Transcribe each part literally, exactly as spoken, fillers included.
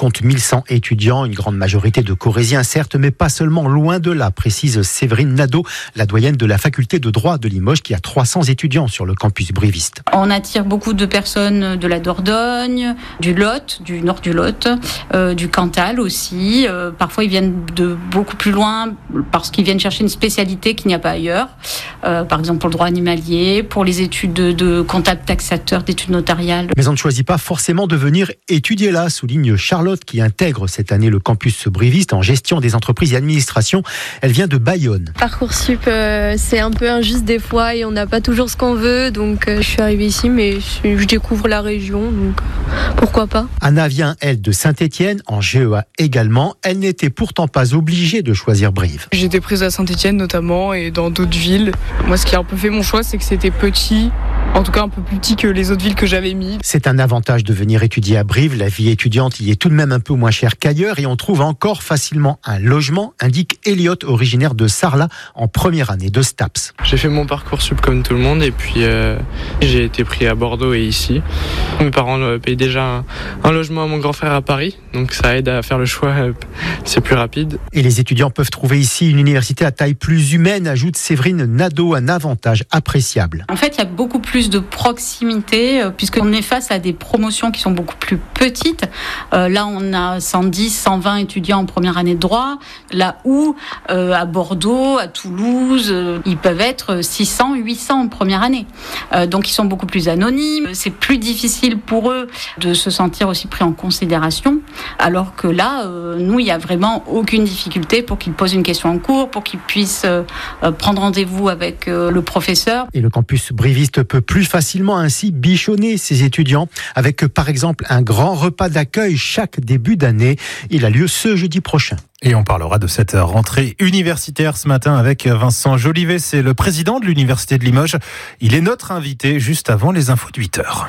compte mille cent étudiants, une grande majorité de Corréziens certes, mais pas seulement, loin de là, précise Séverine Nadeau, la doyenne de la faculté de droit de Limoges qui a trois cents étudiants sur le campus briviste. On attire beaucoup de personnes de la Dordogne, du Lot, du nord du Lot, euh, du Cantal aussi. Euh, parfois ils viennent de beaucoup plus loin parce qu'ils viennent chercher une spécialité qu'il n'y a pas ailleurs. Euh, par exemple pour le droit animalier, pour les études de, de comptable taxateur, d'études notariales. Mais on ne choisit pas forcément de venir étudier là, souligne Charlotte qui intègre cette année le campus briviste en gestion des entreprises et administration. Elle vient de Bayonne. Parcoursup, euh, c'est un peu injuste des fois et on n'a pas toujours ce qu'on veut, donc euh, je suis arrivée ici mais je, je découvre la région, donc pourquoi pas. Anna vient, elle, de Saint-Étienne, en G E A également. Elle n'était pourtant pas obligée de choisir Brive. J'étais prise à Saint-Étienne notamment et dans d'autres villes. Moi, ce qui a un peu fait mon choix, c'est que c'était petit. En tout cas, un peu plus petit que les autres villes que j'avais mis. C'est un avantage de venir étudier à Brive. La vie étudiante y est tout de même un peu moins chère qu'ailleurs et on trouve encore facilement un logement, indique Elliot, originaire de Sarlat, en première année de STAPS. J'ai fait mon parcours sup comme tout le monde et puis euh, j'ai été pris à Bordeaux et ici. Mes parents euh, payent déjà un, un logement à mon grand frère à Paris, donc ça aide à faire le choix, euh, c'est plus rapide. Et les étudiants peuvent trouver ici une université à taille plus humaine, ajoute Séverine Nadeau, un avantage appréciable. En fait, il y a beaucoup plus de proximité, puisqu'on est face à des promotions qui sont beaucoup plus petites. Euh, là, on a cent dix, cent vingt étudiants en première année de droit, là où euh, à Bordeaux, à Toulouse, euh, ils peuvent être six cents, huit cents en première année. Euh, donc, ils sont beaucoup plus anonymes. C'est plus difficile pour eux de se sentir aussi pris en considération, alors que là, euh, nous, il n'y a vraiment aucune difficulté pour qu'ils posent une question en cours, pour qu'ils puissent euh, prendre rendez-vous avec euh, le professeur. Et le campus briviste peut plus facilement ainsi bichonner ses étudiants avec par exemple un grand repas d'accueil chaque début d'année. Il a lieu ce jeudi prochain. Et on parlera de cette rentrée universitaire ce matin avec Vincent Jolivet, c'est le président de l'Université de Limoges. Il est notre invité juste avant les infos de huit heures.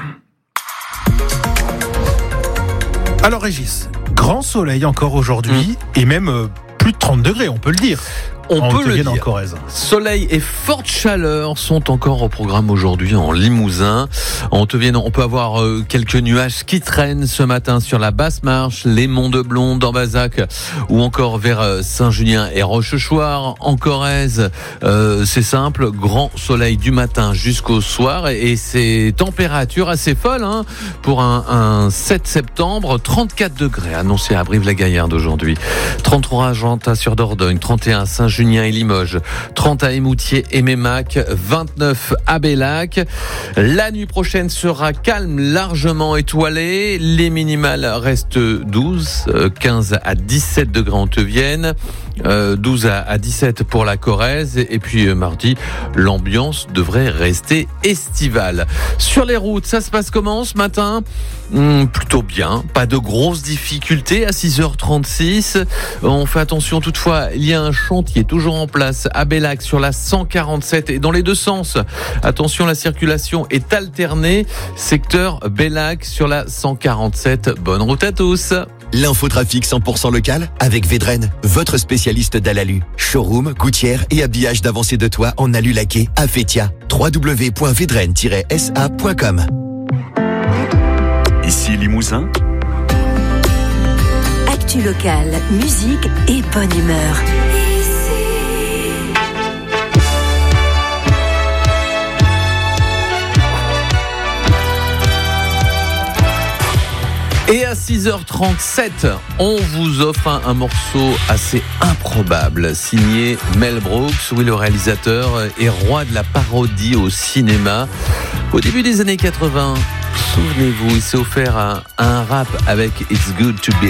Alors Régis, grand soleil encore aujourd'hui mmh. et même euh, plus de trente degrés, on peut le dire. On en peut le dire. En Corrèze. Soleil et forte chaleur sont encore au programme aujourd'hui en Limousin. En Haute-Vienne, on peut avoir euh, quelques nuages qui traînent ce matin sur la Basse-Marche, les Monts de Blonde, en Bazac, ou encore vers euh, Saint-Julien et Rochechouart. En Corrèze, euh, c'est simple, grand soleil du matin jusqu'au soir et, et c'est température assez folle hein, pour un, un sept septembre. trente-quatre degrés annoncés à Brive-la-Gaillarde aujourd'hui. trente-trois à Argentat-sur-Dordogne, trente et un à Saint-Julien et Limoges, trente à Émoutier et Mémac, vingt-neuf à Bellac. La nuit prochaine sera calme, largement étoilée. Les minimales restent douze, quinze à dix-sept degrés en Haute-Vienne, douze à dix-sept pour la Corrèze. Et puis mardi, l'ambiance devrait rester estivale. Sur les routes, ça se passe comment ce matin ? Hum, plutôt bien, pas de grosses difficultés à six heures trente-six. On fait attention toutefois, il y a un chantier toujours en place à Bellac sur la cent quarante-sept et dans les deux sens. Attention, la circulation est alternée. Secteur Bellac sur la cent quarante-sept. Bonne route à tous. L'infotrafic cent pour cent local avec Vedren, votre spécialiste d'Alalu. Showroom, gouttière et habillage d'avancée de toit en alu laqué à Fétia. w w w point vedren tiret s a point com. Ici Limousin. Actu local, musique et bonne humeur. Et à six heures trente-sept, on vous offre un, un morceau assez improbable, signé Mel Brooks. Oui, le réalisateur est roi de la parodie au cinéma. Au début des années quatre-vingts, souvenez-vous, il s'est offert un, un rap avec It's Good to Be